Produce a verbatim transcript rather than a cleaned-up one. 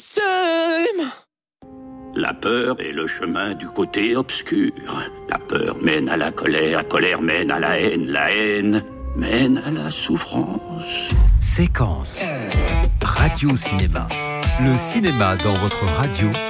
time. La peur est le chemin du côté obscur. La peur mène à la colère, la colère mène à la haine, la haine mène à la souffrance. Séquence Radio Cinéma. Le cinéma dans votre radio